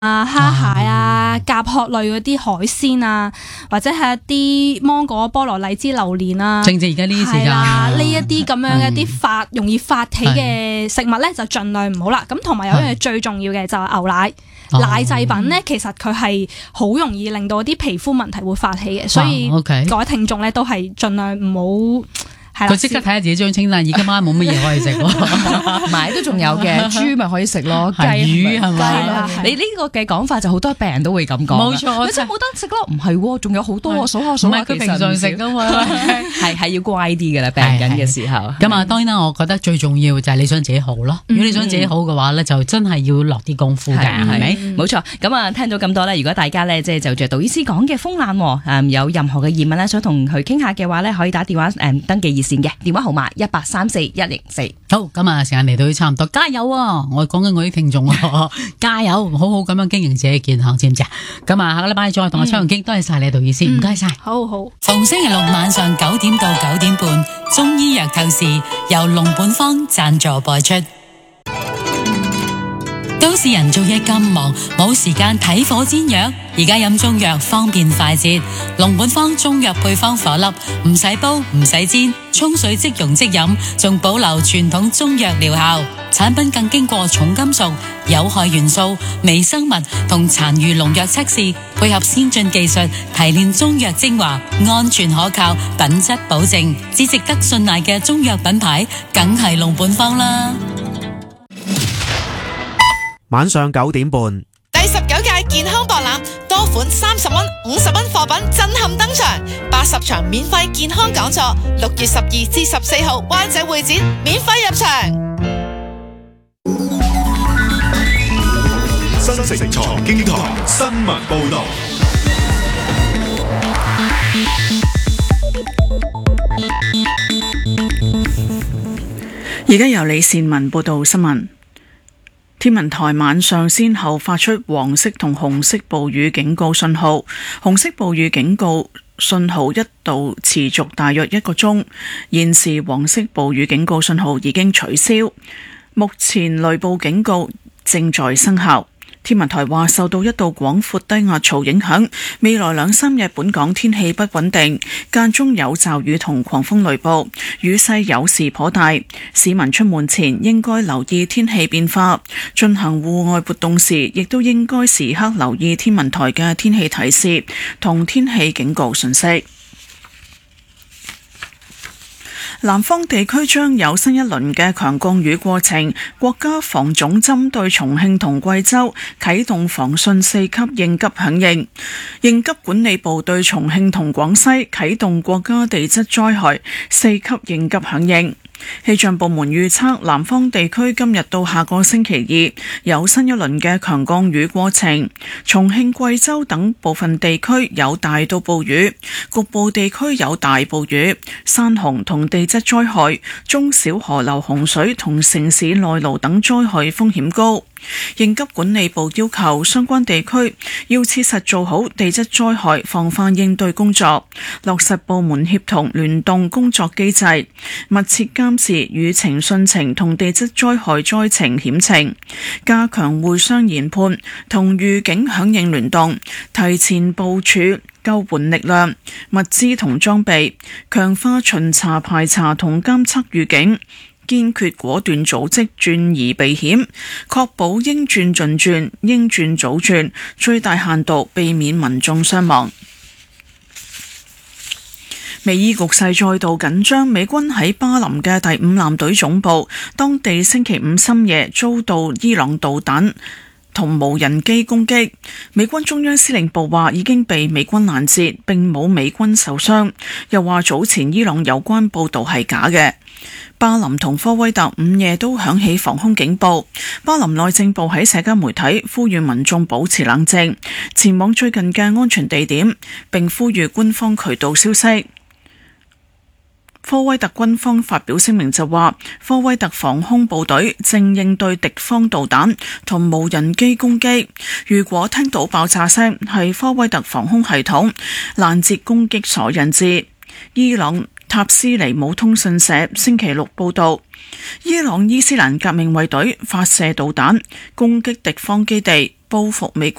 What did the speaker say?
蝦蟹啊、甲殼類嗰啲海鮮啊，或者係一啲芒果、菠蘿、荔枝、榴蓮啊， 正正而家呢啲時間呢一啲咁樣嘅一啲容易發起嘅食物咧，就盡量唔好啦。咁同埋有一樣嘢最重要嘅就係牛奶。奶製品咧，其實佢係好容易令到啲皮膚問題會發起嘅，所以各位聽眾咧都係盡量唔好。 佢即刻睇下自己張清單，而家晚冇乜嘢可以食喎， 買都仲有嘅，豬咪可以食咯，雞魚係咪？ 你呢個嘅講法就好多病人都會咁講， 冇錯， 你真係冇得食咯，唔係喎，仲有好多數下數下， 佢平常食噶嘛， 係要乖啲噶啦，病緊嘅時候。 咁啊，當然啦，我覺得最重要就係你想自己好咯。如果你想自己好嘅話咧，就真係要落啲功夫嘅，係咪？ 冇錯。咁啊，聽到咁多咧，如果大家咧即係就着杜醫師講嘅風冷，有任何嘅疑問咧，想同佢傾下嘅話咧，可以打電話登記熱線嘅電話號碼1834-104。 好，咁啊，時間嚟到差唔多，加油啊！我講緊我啲聽眾加油，好好咁樣經營自己健康，知唔知啊？咁啊，下個禮拜再同我抽完經，多謝晒你杜醫師，唔該晒。 好好。 逢星期六晚上9點到9點半，中醫藥透視由龍本方贊助播出。都市人做嘢咁忙，冇時間睇火煎藥，而家飲中藥方便快捷。龍本方中藥配方顆粒，唔使煲唔使煎，沖水即溶即飲，仲保留傳統中藥療效。產品更經過重金屬、有害元素、微生物同殘餘農藥測試，配合先進技術提煉中藥精華，安全可靠，品質保證，只值得信賴嘅中藥品牌，梗係龍本方啦。 晚上9點半， 第19屆健康博覽，多款30蚊、50蚊貨品震撼登場，80場免費健康講座，6月12至14號灣仔會展免費入場。 新城財經台新聞報道。 而家由李善文報道新聞。天文台晚上先後發出黃色同紅色暴雨警告信號，紅色暴雨警告信號一度持續大約1個鐘，現時黃色暴雨警告信號已經取消，目前雷暴警告正在生效。天文台話，受到一道廣闊低壓槽影響，未來2-3日本港天氣不穩定，間中有驟雨同狂風雷暴，雨勢有時頗大。市民出門前應該留意天氣變化，進行戶外活動時亦都應該時刻留意天文台嘅天氣提示同天氣警告信息。南方地區將有新一輪嘅強降雨過程，國家防總針對重慶同貴州啟動防汛4級應急響應。應急管理部對重慶同廣西啟動國家地質災害4級應急響應。氣象部門預測，南方地區今日到下個星期2有新一輪嘅強降雨過程，重慶、貴州等部分地區有大到暴雨，局部地區有大暴雨、山洪同地質災害、中小河流洪水同城市內澇等災害風險高。應急管理部要求相關地區要切實做好地質災害防範應對工作，落實部門協同聯動工作機制，密切監視雨情汛情同地質災害災情險情，加強互相研判同預警響應聯動，提前部署救援力量、物資同裝備，強化巡查排查同監測預警，堅決果斷組織轉移避險，確保應轉盡轉、應轉早轉，最大限度避免民眾傷亡。美伊局勢再度緊張，美軍喺巴林嘅第5艦隊總部，當地星期5深夜遭到伊朗導彈同無人機攻擊。美軍中央司令部話已經被美軍攔截，並冇美軍受傷，又話早前伊朗有關報導係假嘅。巴林同科威特午夜都響起防空警報。巴林內政部喺社交媒體呼籲民眾保持冷靜，前往最近嘅安全地點，並呼籲官方渠道消息。科威特軍方發表聲明就話，科威特防空部隊正應對敵方導彈同無人機攻擊，如果聽到爆炸聲，係科威特防空系統攔截攻擊所引致。伊朗塔斯尼姆通訊社星期6報道，伊朗伊斯蘭革命衛隊發射導彈攻擊敵方基地，報復美軍